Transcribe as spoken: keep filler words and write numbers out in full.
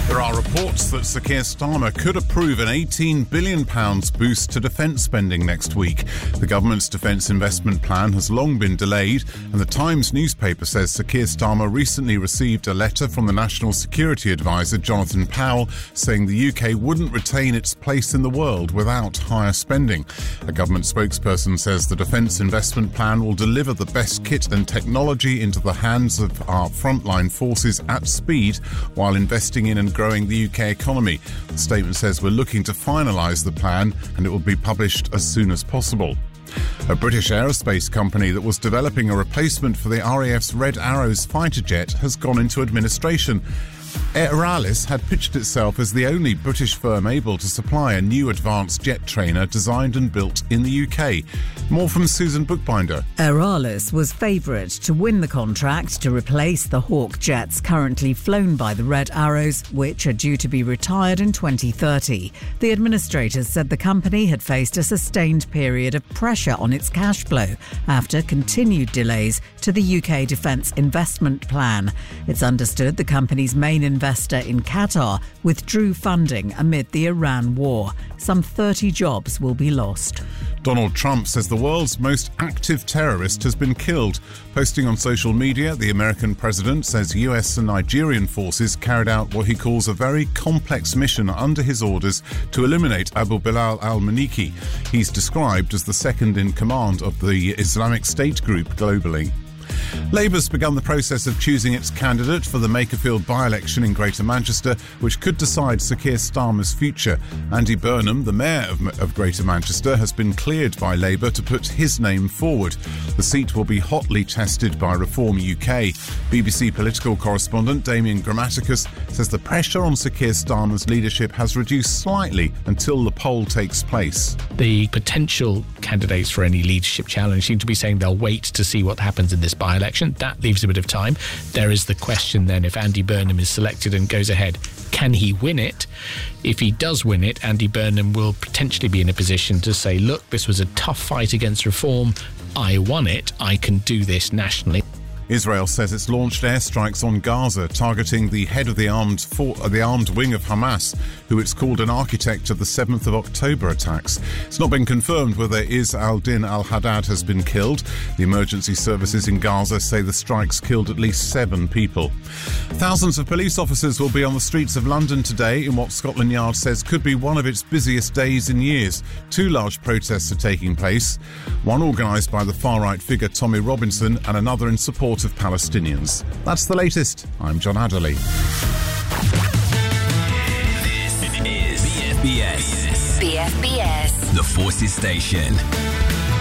There are reports that Sir Keir Starmer could approve an eighteen billion pounds boost to defence spending next week. The government's defence investment plan has long been delayed, and the Times newspaper says Sir Keir Starmer recently received a letter from the National Security Advisor, Jonathan Powell, saying the U K wouldn't retain its place in the world without higher spending. A government spokesperson says the defence investment plan will deliver the best kit and technology into the hands of our frontline forces at speed while investing in and growing the U K economy. The statement says we're looking to finalise the plan and it will be published as soon as possible. A British aerospace company that was developing a replacement for the R A F's Red Arrows fighter jet has gone into administration. Aeralis had pitched itself as the only British firm able to supply a new advanced jet trainer designed and built in the U K. More from Susan Bookbinder. Aeralis was favourite to win the contract to replace the Hawk jets currently flown by the Red Arrows, which are due to be retired in twenty thirty. The administrators said the company had faced a sustained period of pressure on its cash flow after continued delays to the U K Defence Investment Plan. It's understood the company's main investor in Qatar withdrew funding amid the Iran war. Some thirty jobs will be lost. Donald Trump says the world's most active terrorist has been killed. Posting on social media, the American president says U S and Nigerian forces carried out what he calls a very complex mission under his orders to eliminate Abu Bilal al-Maliki. He's described as the second in command of the Islamic State group globally. Labour's begun the process of choosing its candidate for the Makerfield by-election in Greater Manchester, which could decide Sir Keir Starmer's future. Andy Burnham, the Mayor of, of Greater Manchester, has been cleared by Labour to put his name forward. The seat will be hotly tested by Reform U K. B B C political correspondent Damien Grammaticus says the pressure on Sir Keir Starmer's leadership has reduced slightly until the poll takes place. The potential candidates for any leadership challenge seem to be saying they'll wait to see what happens in this by-election. That leaves a bit of time. There is the question then, if Andy Burnham is selected and goes ahead, can he win it? If he does win it, Andy Burnham will potentially be in a position to say, look, this was a tough fight against reform. I won it. I can do this nationally. Israel says it's launched airstrikes on Gaza, targeting the head of the armed for, the armed wing of Hamas, who it's called an architect of the seventh of October attacks. It's not been confirmed whether Is al-Din al-Haddad has been killed. The emergency services in Gaza say the strikes killed at least seven people. Thousands of police officers will be on the streets of London today in what Scotland Yard says could be one of its busiest days in years. Two large protests are taking place, one organised by the far-right figure Tommy Robinson and another in support of Palestinians. That's the latest. I'm John Adderley. This is B F B S. B F B S. The Forces Station.